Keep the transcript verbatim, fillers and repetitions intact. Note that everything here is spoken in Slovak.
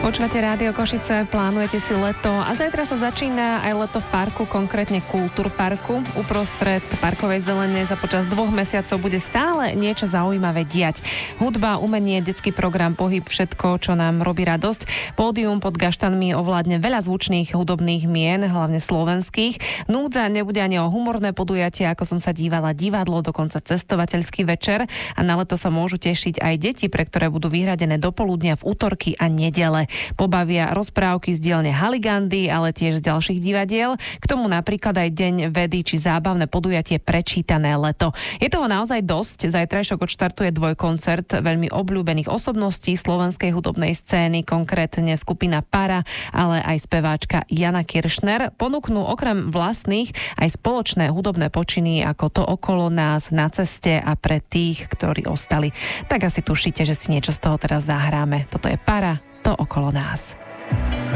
Počúvate Rádio Košice, plánujete si leto a zajtra sa začína aj leto v parku, konkrétne Kultúrparku. Uprostred parkovej zelene sa počas dvoch mesiacov bude stále niečo zaujímavé diať. Hudba, umenie, detský program, pohyb, všetko, čo nám robí radosť. Pódium pod gaštanmi ovládne veľa zvučných hudobných mien, hlavne slovenských. Núdza nebude ani o humorné podujatie, ako som sa dívala, divadlo, dokonca cestovateľský večer. A na leto sa môžu tešiť aj deti, pre ktoré budú vyhradené dopoludnia v útorky a nedele. Pobavia rozprávky z dielne Haligandy, ale tiež z ďalších divadiel. K tomu napríklad aj deň vedy či zábavné podujatie Prečítané leto. Je toho naozaj dosť. Zajtrajšok odštartuje dvojkoncert veľmi obľúbených osobností slovenskej hudobnej scény, konkrétne skupina Para, ale aj speváčka Jana Kiršner. Ponúknú okrem vlastných aj spoločné hudobné počiny ako To okolo nás, Na ceste a Pre tých, ktorí ostali. Tak asi tušíte, že si niečo z toho teraz zahráme. Toto je Para, To okolo nás.